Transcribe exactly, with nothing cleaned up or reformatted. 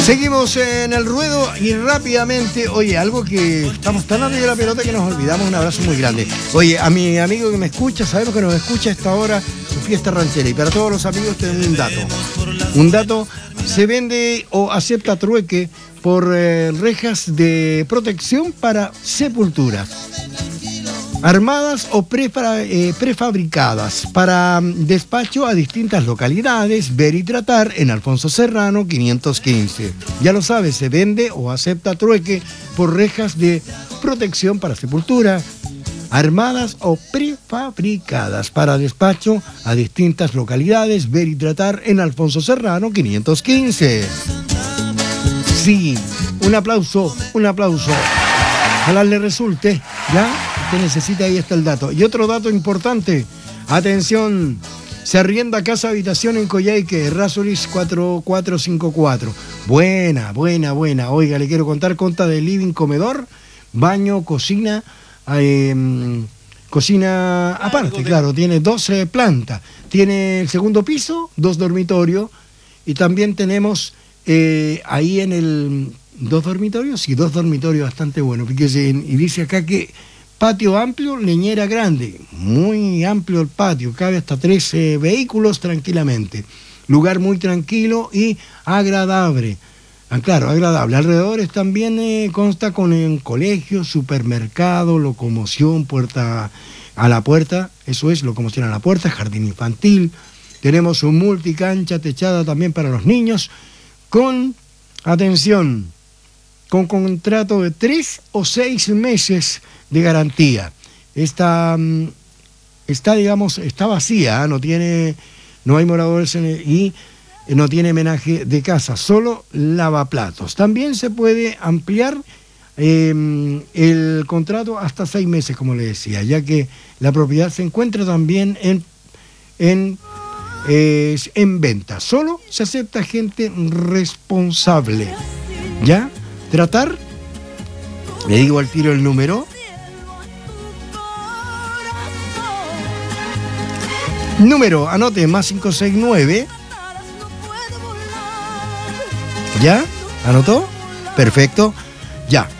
Seguimos en el ruedo y rápidamente, oye, algo que estamos tan arriba de la pelota que nos olvidamos, un abrazo muy grande. Oye, a mi amigo que me escucha, sabemos que nos escucha a esta hora, su fiesta ranchera. Y para todos los amigos tenemos un dato. Un dato, se vende o acepta trueque por eh, rejas de protección para sepulturas. Armadas o prefa, eh, prefabricadas para um, despacho a distintas localidades, ver y tratar en Alfonso Serrano quinientos quince. Ya lo sabes, se vende o acepta trueque por rejas de protección para sepultura, armadas o prefabricadas para despacho a distintas localidades, ver y tratar en Alfonso Serrano quinientos quince. Sí, un aplauso, un aplauso. Ojalá le resulte, ¿ya? Usted necesita, ahí está el dato. Y otro dato importante, atención, se arrienda casa habitación en Coyhaique, Errázuriz cuatro cuatro cinco cuatro. Buena, buena, buena. Oiga, le quiero contar, conta de living, comedor, baño, cocina, eh, cocina aparte, claro, tiene doce plantas. Tiene el segundo piso, dos dormitorios, y también tenemos eh, ahí en el... ¿Dos dormitorios? Sí, dos dormitorios bastante buenos. Fíjese, y dice acá que patio amplio, leñera grande. Muy amplio el patio, cabe hasta trece vehículos tranquilamente. Lugar muy tranquilo y agradable. Ah, claro, agradable. Alrededores también eh, consta con un colegio, supermercado, locomoción, puerta a la puerta. Eso es, locomoción a la puerta, jardín infantil. Tenemos un multicancha techada también para los niños con, atención, con contrato de tres o seis meses de garantía. Esta, está, digamos, está vacía, ¿eh? no tiene, no hay moradores en el, y no tiene menaje de casa, solo lavaplatos. También se puede ampliar eh, el contrato hasta seis meses, como le decía, ya que la propiedad se encuentra también en, en, eh, en venta. Solo se acepta gente responsable, ¿ya? Tratar, le digo al tiro el número. Número, anote, más cinco seis nueve. ¿Ya? ¿Anotó? Perfecto. Ya.